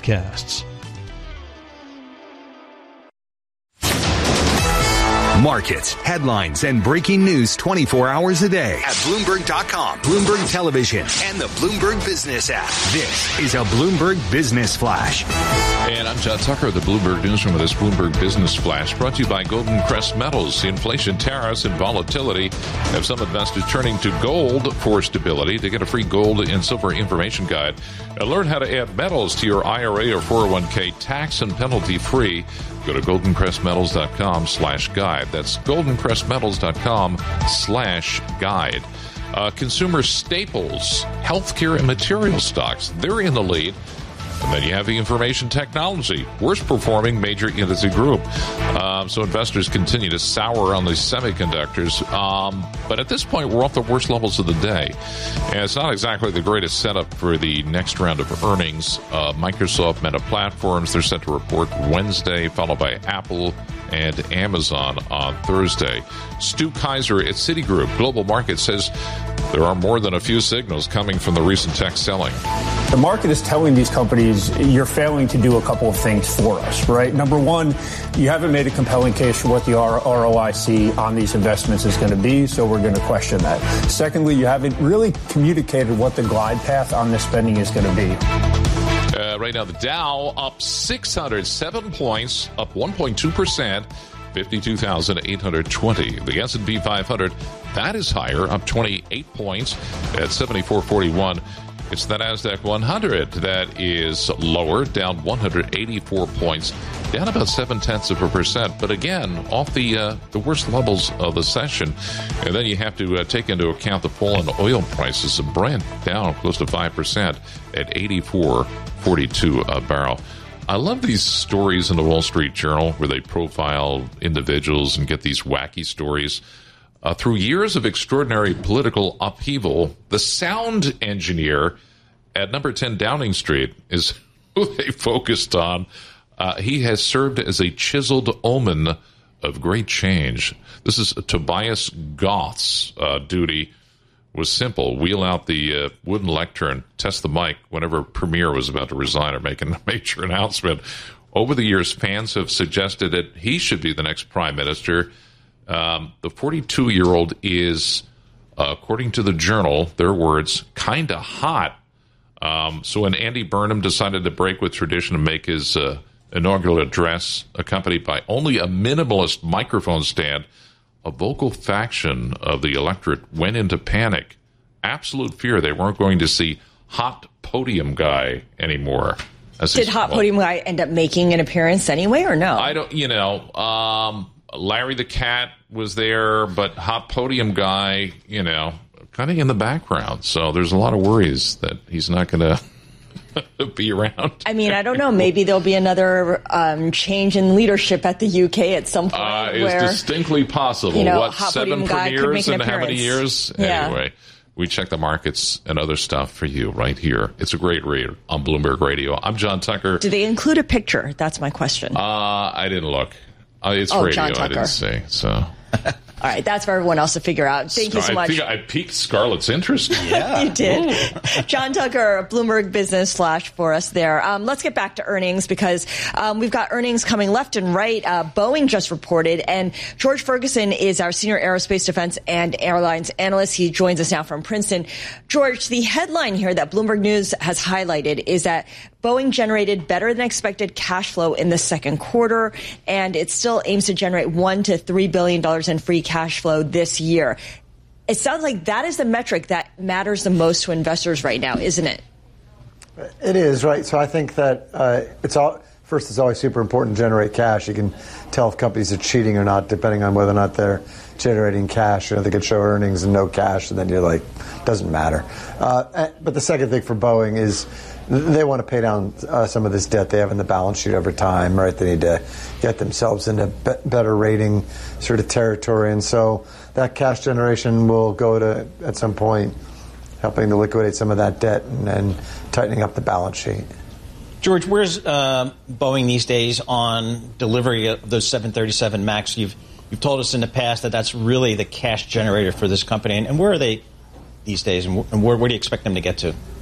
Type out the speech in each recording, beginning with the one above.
podcasts. Markets, headlines, and breaking news 24 hours a day at Bloomberg.com, Bloomberg Television, and the Bloomberg Business app. This is a Bloomberg Business Flash. And I'm John Tucker of the Bloomberg Newsroom with this Bloomberg Business Flash, brought to you by Golden Crest Metals. Inflation, tariffs, and volatility have some investors turning to gold for stability. To get a free gold and silver information guide and learn how to add metals to your IRA or 401k tax and penalty free, go to goldencrestmetals.com/guide. That's goldencrestmetals.com/guide. Consumer staples, healthcare, and material stocks, they're in the lead. And then you have the information technology, worst performing major industry group. So investors continue to sour on the semiconductors. But at this point, we're off the worst levels of the day. And it's not exactly the greatest setup for the next round of earnings. Microsoft, Meta Platforms, they're set to report Wednesday, followed by Apple and Amazon on Thursday. Stu Kaiser at Citigroup Global Markets says there are more than a few signals coming from the recent tech selling. The market is telling these companies, you're failing to do a couple of things for us, right? Number one, you haven't made a compelling case for what the ROIC on these investments is going to be, so we're going to question that. Secondly, you haven't really communicated what the glide path on this spending is going to be. Right now, the Dow up 607 points, up 1.2%, 52,820. The S&P 500, that is higher, up 28 points at 7441. It's the NASDAQ 100 that is lower, down 184 points, down about 0.7%. But again, off the worst levels of the session. And then you have to take into account the fall in oil prices. Brent down close to 5% at $84.42 a barrel. I love these stories in the Wall Street Journal where they profile individuals and get these wacky stories. Through years of extraordinary political upheaval, the sound engineer at number 10 Downing Street is who they focused on. He has served as a chiseled omen of great change. This is Tobias Goth's duty was simple. Wheel out the wooden lectern, test the mic whenever Premier was about to resign or make a major announcement. Over the years, fans have suggested that he should be the next prime minister. The 42-year-old is, according to the Journal, their words, kind of hot. So when Andy Burnham decided to break with tradition and make his inaugural address, accompanied by only a minimalist microphone stand, a vocal faction of the electorate went into panic. Absolute fear they weren't going to see hot podium guy anymore. Did hot podium guy end up making an appearance anyway, or no? I don't, Larry the Cat was there, but hot podium guy, kind of in the background. So there's a lot of worries that he's not going to be around. I mean, I don't know. Maybe there'll be another change in leadership at the UK at some point. It's distinctly possible. What, 7 premieres in how many years? Yeah. Anyway, we check the markets and other stuff for you right here. It's a great read on Bloomberg Radio. I'm John Tucker. Do they include a picture? That's my question. I didn't look. It's radio. John Tucker. I didn't see. So. All right, that's for everyone else to figure out. Thank you so much. I think I piqued Scarlett's interest. Yeah. You did. John Tucker, Bloomberg Business Flash for us there. Let's get back to earnings because we've got earnings coming left and right. Boeing just reported, and George Ferguson is our senior aerospace, defense, and airlines analyst. He joins us now from Princeton. George, the headline here that Bloomberg News has highlighted is that Boeing generated better than expected cash flow in the second quarter, and it still aims to generate $1 to $3 billion in free cash flow this year. It sounds like that is the metric that matters the most to investors right now, isn't it? It is, right? So I think that it's always super important to generate cash. You can tell if companies are cheating or not, depending on whether or not they're generating cash. They could show earnings and no cash, and then you're like, doesn't matter. But the second thing for Boeing is they want to pay down some of this debt they have in the balance sheet over time, right? They need to get themselves into better rating sort of territory. And so that cash generation will go to, at some point, helping to liquidate some of that debt and tightening up the balance sheet. George, where's Boeing these days on delivery of those 737 MAX? You've told us in the past that that's really the cash generator for this company. And where are they these days, and where do you expect them to get to?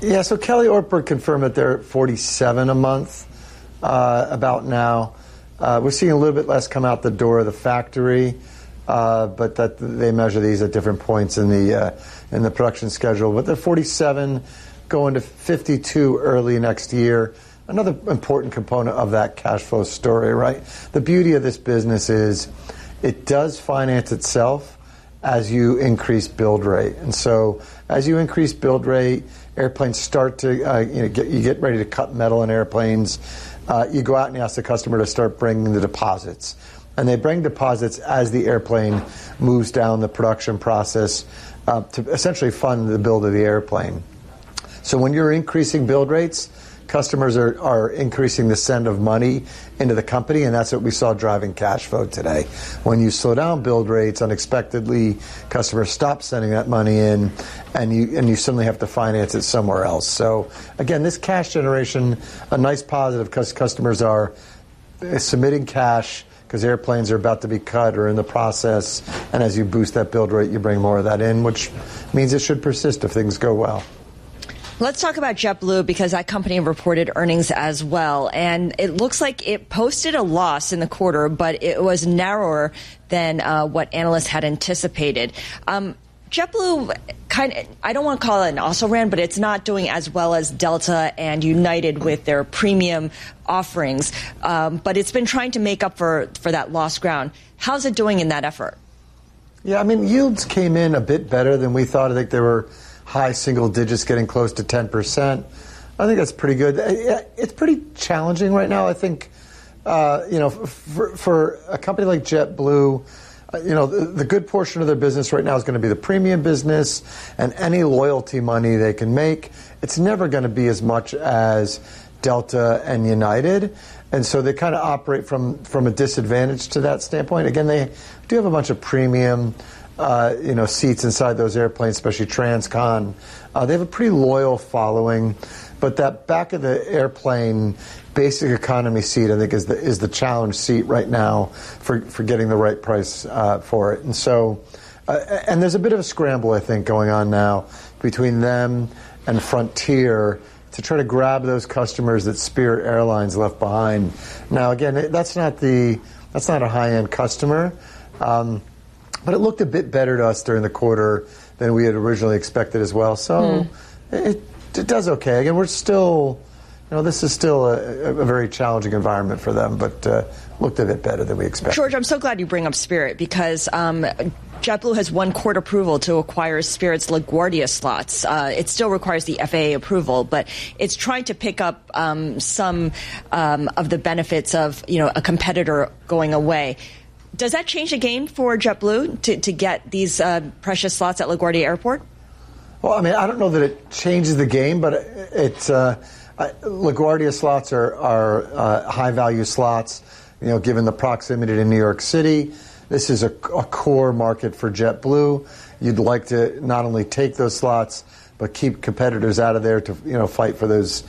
Yeah, so Kelly Ortberg confirmed that they're at 47 a month about now. We're seeing a little bit less come out the door of the factory, but that they measure these at different points in the production schedule. But they're 47, going to 52 early next year. Another important component of that cash flow story, right? The beauty of this business is it does finance itself as you increase build rate. And so as you increase build rate, airplanes start to, you get ready to cut metal in airplanes. You go out and you ask the customer to start bringing the deposits. And they bring deposits as the airplane moves down the production process to essentially fund the build of the airplane. So when you're increasing build rates, customers are increasing the send of money into the company, and that's what we saw driving cash flow today. When you slow down build rates unexpectedly, customers stop sending that money in, and you suddenly have to finance it somewhere else. So again, this cash generation, a nice positive because customers are submitting cash because airplanes are about to be cut or in the process, and as you boost that build rate, you bring more of that in, which means it should persist if things go well. Let's talk about JetBlue because that company reported earnings as well. And it looks like it posted a loss in the quarter, but it was narrower than what analysts had anticipated. JetBlue I don't want to call it an also-ran, but it's not doing as well as Delta and United with their premium offerings. But it's been trying to make up for that lost ground. How's it doing in that effort? Yeah, I mean, yields came in a bit better than we thought. I think they were high single digits, getting close to 10%. I think that's pretty good. It's pretty challenging right now. I think, for a company like JetBlue, the good portion of their business right now is going to be the premium business and any loyalty money they can make. It's never going to be as much as Delta and United. And so they kind of operate from a disadvantage to that standpoint. Again, they do have a bunch of premium seats inside those airplanes, especially Transcon. They have a pretty loyal following, but that back of the airplane basic economy seat, I think, is the challenge seat right now for getting the right price for it. And so, and there's a bit of a scramble, I think, going on now between them and Frontier to try to grab those customers that Spirit Airlines left behind. Now, again, that's not a high-end customer. But it looked a bit better to us during the quarter than we had originally expected as well. So it does okay. Again, we're still, this is still a very challenging environment for them, but looked a bit better than we expected. George, I'm so glad you bring up Spirit because JetBlue has won court approval to acquire Spirit's LaGuardia slots. It still requires the FAA approval, but it's trying to pick up some of the benefits of a competitor going away. Does that change the game for JetBlue to get these precious slots at LaGuardia Airport? Well, I mean, I don't know that it changes the game, but it's LaGuardia slots are high-value slots, given the proximity to New York City. This is a core market for JetBlue. You'd like to not only take those slots, but keep competitors out of there to fight for those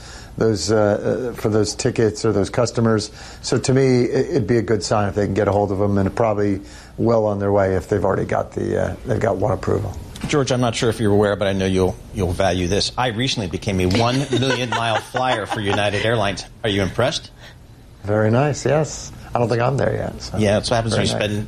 tickets or those customers. So to me, it'd be a good sign if they can get a hold of them, and probably well on their way if they've already got they've got one approval. George, I'm not sure if you're aware, but I know you'll value this. I recently became a 1 million mile flyer for United Airlines. Are you impressed? Very nice. Yes, I don't think I'm there yet. So. Yeah, that's what happens when you spend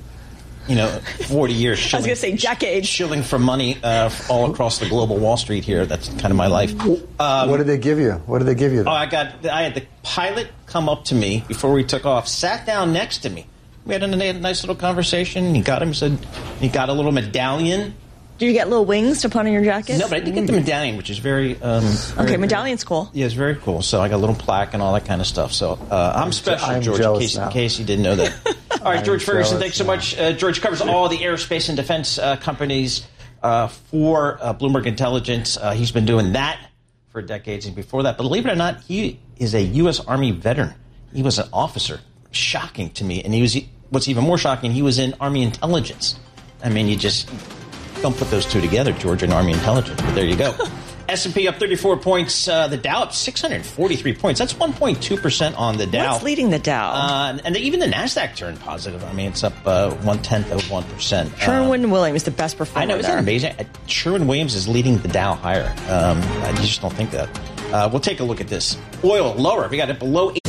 40 years shilling, I was going to say decades. Shilling for money all across the global Wall Street here. That's kind of my life. What did they give you? I had the pilot come up to me before we took off, sat down next to me. We had a nice little conversation. He got a little medallion. Do you get little wings to put on your jacket? No, but I did get the medallion, which is very... okay, medallion's cool. Yeah, it's very cool. So I got a little plaque and all that kind of stuff. So I'm special, George, in case you didn't know that. All right, George Ferguson, thanks so much. George covers all the aerospace and defense companies for Bloomberg Intelligence. He's been doing that for decades and before that. But believe it or not, he is a U.S. Army veteran. He was an officer. Shocking to me. And what's even more shocking, he was in Army intelligence. I mean, you just don't put those two together, George, and Army intelligence. But there you go. S&P up 34 points. The Dow up 643 points. That's 1.2% on the Dow. What's leading the Dow? And even the Nasdaq turned positive. I mean, it's up 0.1%. Sherwin-Williams, the best performer. I know, isn't that amazing? Sherwin-Williams is leading the Dow higher. I just don't think that. We'll take a look at this. Oil lower. We got it below